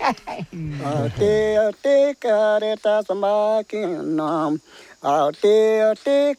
te te ka re ta sama ki nam. A te